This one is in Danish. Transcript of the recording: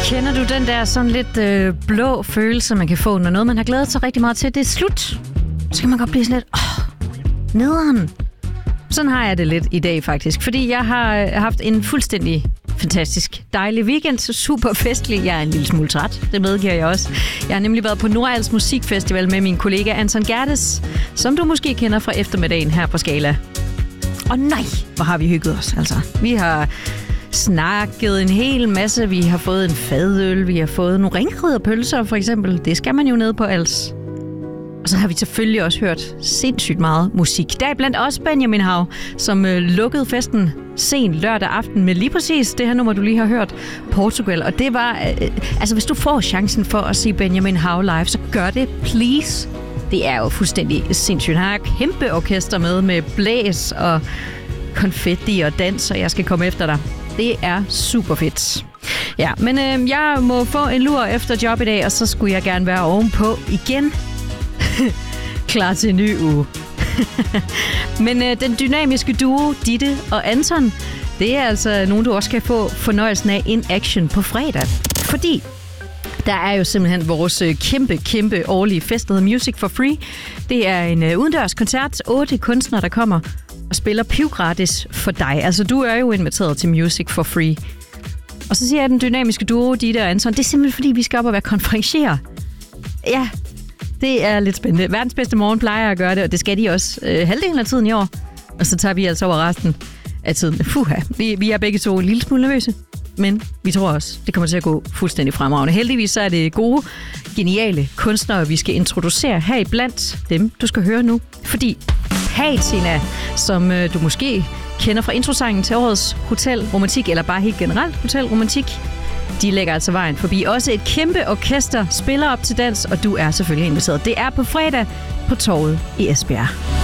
Kender du den der sådan lidt blå følelse, man kan få, når noget, man har glædet sig rigtig meget til, det er slut? Så kan man godt blive sådan lidt, nederen. Sådan har jeg det lidt i dag faktisk, fordi jeg har haft en fuldstændig fantastisk dejlig weekend, super festlig. Jeg er en lille smule træt, det medgiver jeg også. Jeg har nemlig været på Nordals Musikfestival med min kollega Anton Gerdes, som du måske kender fra eftermiddagen her på Skala. Og nej, hvor har vi hygget os, altså. Vi har snakket en hel masse, vi har fået en fadøl, vi har fået nogle ringriderpølser for eksempel. Det skal man jo ned på als. Og så har vi selvfølgelig også hørt sindssygt meget musik. Der er blandt også Benjamin Hav, som lukkede festen sen lørdag aften med lige præcis det her nummer, du lige har hørt, Portugal. Og det var, altså hvis du får chancen for at se Benjamin Hav live, så gør det, please. Det er jo fuldstændig sindssygt. Han har kæmpe orkester med blæs og konfetti og dans, og jeg skal komme efter dig. Det er super fedt. Ja, men jeg må få en lur efter job i dag, og så skulle jeg gerne være ovenpå igen. Klar til en ny uge. Men den dynamiske duo, Ditte og Anton, det er altså nogen, du også kan få fornøjelsen af in action på fredag. Fordi der er jo simpelthen vores kæmpe årlige fest, der hedder Music for Free. Det er en udendørs koncert, 8 kunstnere, der kommer og spiller pivgratis for dig. Altså, du er jo inviteret til Music for Free. Og så siger jeg, den dynamiske duo, Ditte og Anton, det er simpelthen fordi, vi skal op og være konferencier. Ja, det er lidt spændende. Verdens bedste morgen plejer at gøre det, og det skal de også halvdelen af tiden i år. Og så tager vi altså over resten af tiden. Vi er begge to en lille smule nervøse, men vi tror også, det kommer til at gå fuldstændig fremragende. Heldigvis så er det gode, geniale kunstnere, vi skal introducere her iblandt dem, du skal høre nu. Fordi Patina, som du måske kender fra introsangen til årets Hotel Romantik, eller bare helt generelt Hotel Romantik, de lægger altså vejen forbi. Også et kæmpe orkester spiller op til dans, og du er selvfølgelig inviteret. Det er på fredag på Torvet i Esbjerg.